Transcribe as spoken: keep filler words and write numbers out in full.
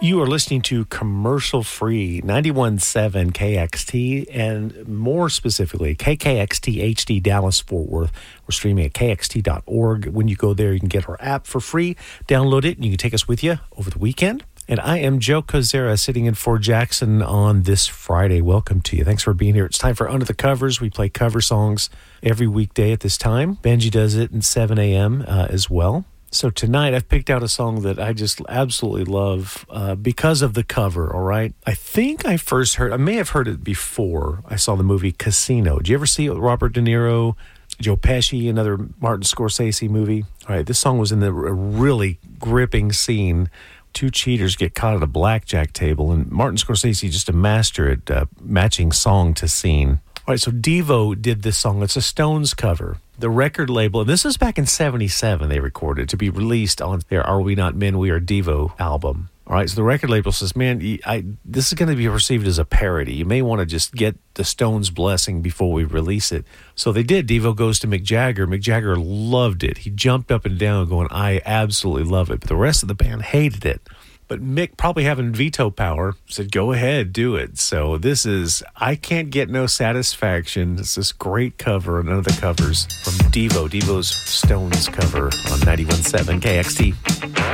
You are listening to Commercial Free ninety-one point seven K X T, and more specifically, K K X T H D Dallas Fort Worth. We're streaming at K X T dot org. When you go there, you can get our app for free, download it, and you can take us with you over the weekend. And I am Joe Kozera, sitting in for Jackson on this Friday. Welcome to you. Thanks for being here. It's time for Under the Covers. We play cover songs every weekday at this time. Benji does it at seven a.m. Uh, as well. So tonight I've picked out a song that I just absolutely love uh, because of the cover, all right? I think I first heard, I may have heard it before I saw the movie Casino. Did you ever see it with Robert De Niro, Joe Pesci, another Martin Scorsese movie? All right, this song was in the, a really gripping scene. Two cheaters get caught at a blackjack table, and Martin Scorsese just a master at uh, matching song to scene. All right, so Devo did this song. It's a Stones cover. The record label, and this is back in seventy-seven they recorded it to be released on their Are We Not Men, We Are Devo album. All right, so the record label says, man, I, this is going to be perceived as a parody. You may want to just get the Stones' blessing before we release it. So they did. Devo goes to Mick Jagger. Mick Jagger loved it. He jumped up and down going, I absolutely love it. But the rest of the band hated it. But Mick, probably having veto power, said, go ahead, do it. So this is I Can't Get No Satisfaction. It's this great cover, and another covers from Devo. Devo's Stones cover on ninety-one point seven K X T.